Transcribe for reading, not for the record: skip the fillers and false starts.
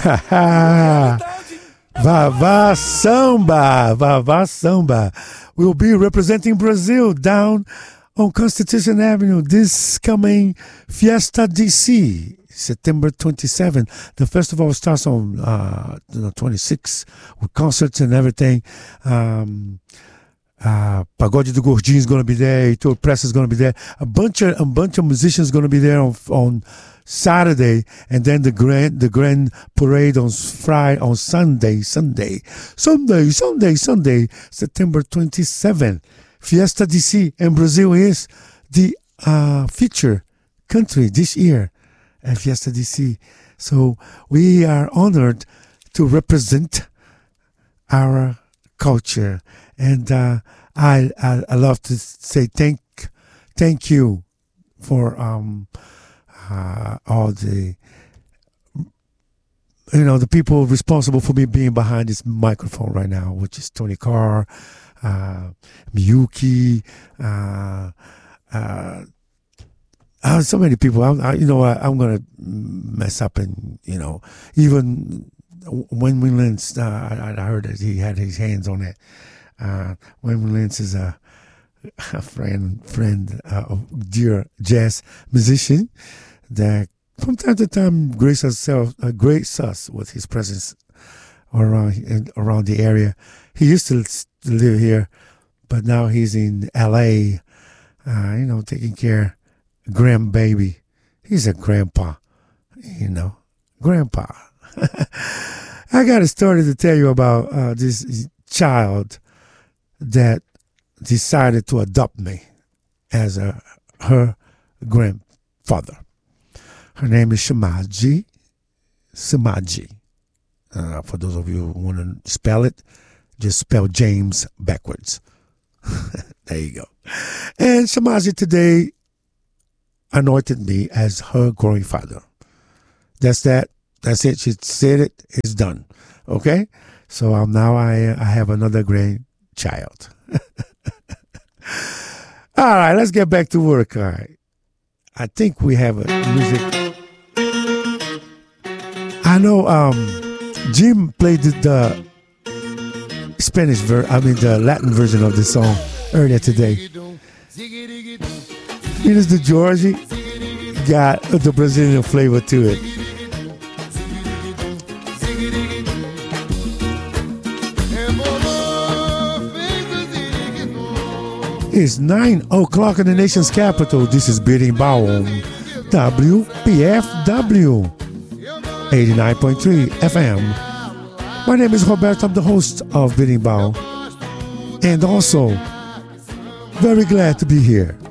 Vavá Samba, Vavá Samba will be representing Brazil down on Constitution Avenue this coming Fiesta DC, September 27. The festival starts on 26 with concerts and everything. Pagode do Gordinho is going to be there. Heitor Press is going to be there. A bunch of musicians going to be there on Saturday, and then the grand parade on Sunday, September 27. Fiesta DC, and Brazil is the feature country this year at Fiesta DC. So we are honored to represent our culture, and I love to say thank you for all the the people responsible for me being behind this microphone right now, which is Tony Carr, Miyuki, so many people. I'm gonna mess up, and even Wayne Lentz. I heard that he had his hands on that. Wayne Lentz is a friend, dear jazz musician that from time to time graces us with his presence around the area. He used to live here, but now he's in L.A., taking care of grandbaby. He's a grandpa, grandpa. I got a story to tell you about this child that decided to adopt me as her grandfather. Her name is Shamaji. For those of you who want to spell it, just spell James backwards. There you go. And Shamaji today anointed me as her grandfather. That's it. She said it. It's done. Okay? So now I have another grandchild. All right, let's get back to work. All right. I think we have a music. I know Jim played the the Latin version of the song earlier today. Minister Georgie got the Brazilian flavor to it. It's 9 o'clock in the nation's capital. This is Berimbau on WPFW 89.3 FM. My name is Roberto. I'm the host of Berimbau, and also very glad to be here.